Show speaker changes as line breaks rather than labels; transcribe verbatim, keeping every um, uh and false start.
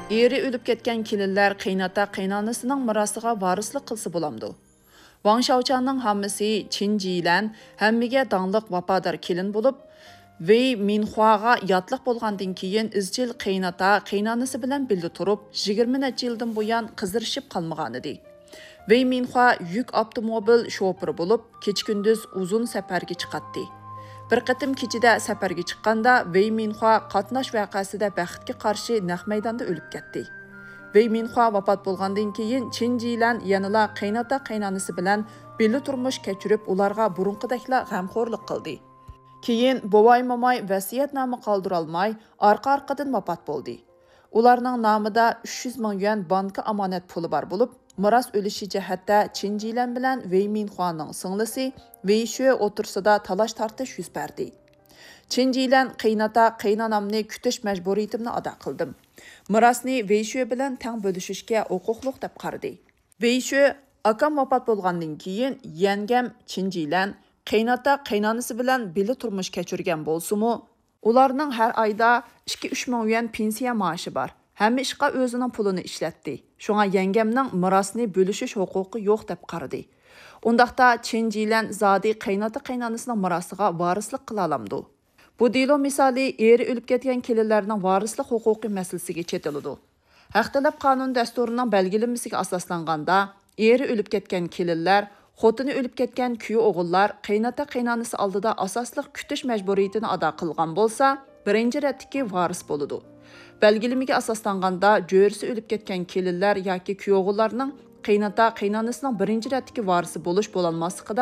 Eri o'lib ketgan kelinlar qaynota qaynonasining mirosiga varislik qilsa bo'lamdi. Wang Shaochanning hammasi Qin Jilan hammaga dangliq vafodor kelin bo'lib, Wei Minhuaga yotliq bo'lgandan keyin izchil qaynota qaynonasi bilan birga turib, yigirma necha yildan buyon qizirishib qolmagan edi. Wei Minhua yuk avtomobil shofiri bo'lib, kecha-kunduz uzun safarga chiqatdi. Bir qatim kechida safarga chiqqanda Wei Minhua qatnash voqeasida baxtga qarshi naq maydonda o'lib ketdi. Wei Minhua vafot bo'lgandan keyin Qin Jilan yanala qaynota qaynonasi bilan birga turmush kechirib, ularga burunqidakla g'amxo'rlik qildi. Keyin bovay momay vasiyatnoma qoldira olmay, orqa-orqadan vafot bo'ldi. Ularning nomida uch yuz ming yuan banka omonat puli bor bo'lib, miros o'lishi jihatda Qin Jilan bilan Wei Minhuaning singlisi Wei Shui o'tirsida talash tortish yuz berdi. Qin Jilan qaynota qaynonamni kutish majburiyatimni ado qildim. Mirosni Wei Shui bilan teng bo'lishishga huquqliq deb qaradi. Wei Shui akam vafot bo'lgandan keyin yangam Qin Jilan qaynota qaynonasi bilan birga turmush kechirgan bo'lsa-mu, ularning har oyda ikki uch ming yuan pensiya maoshi bor. Hamma ishqa o'zining pulini ishlatdi. Shunga yangamning mirosni bo'lishish huquqi yo'q deb qaradi. Undaqda Qin Jilan zodi qaynota qaynonasining mirosiga varislik qila olamdi. Bu delo misoli eri o'lib ketgan kelinlarning varislik huquqi masalasiga chetiladi. Haq talab qonun dasturining belgilanmasiga asoslanganda, eri o'lib ketgan kelinlar xotini o'lib ketgan kuyi o'g'illar qaynota qaynonasi oldida asosliq kutish majburiyatini ado qilgan bo'lsa, birinchi ratdagi varis bo'ladi. Belgilimiga asoslanganda, jo'risi o'lib ketgan kelinlar yoki kuyi o'g'illarning qaynota qaynonasining birinchi ratdagi varisi bo'lish bo'lolmasligida